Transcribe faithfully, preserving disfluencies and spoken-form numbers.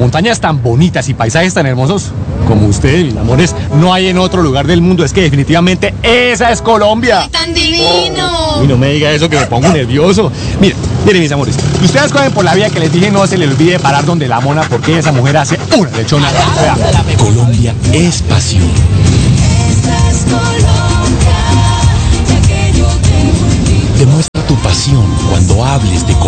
montañas tan bonitas y paisajes tan hermosos como ustedes, mis amores, no hay en otro lugar del mundo. Es que definitivamente esa es Colombia. ¡Ay, tan divino! Y no me diga eso que me pongo nervioso. Miren, miren, mis amores, ustedes cogen por la vía que les dije, no se les olvide parar donde la mona, porque esa mujer hace una lechona. Vea. Colombia es pasión. Esta es Colombia, la que yo tengo en ti. Demuestra tu pasión cuando hables de Colombia.